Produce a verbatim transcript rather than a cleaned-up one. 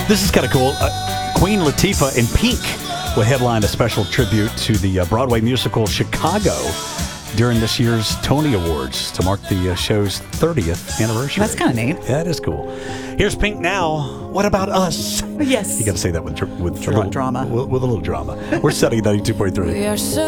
This is kind of cool. Uh, Queen Latifah and Pink will headline a special tribute to the uh, Broadway musical Chicago during this year's Tony Awards to mark the uh, show's thirtieth anniversary. That's kind of neat. Yeah, it is cool. Here's Pink now. What about us? Yes. You got to say that with with, Dra- a little, drama. With, with a little drama. We're setting ninety-two point three. We are so